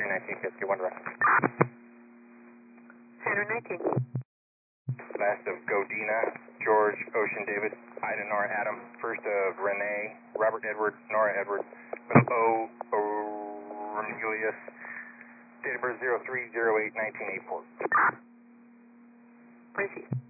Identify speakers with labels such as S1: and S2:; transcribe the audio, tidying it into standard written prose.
S1: 1950, 1 direct.
S2: Center 19.
S1: Last of Godina, George, Ocean, David, Ida, Nora, Adam. First of Renee, Robert, Edward, Nora, Edward. O, Romulus. Date of birth 03/08/1984.
S2: Proceed.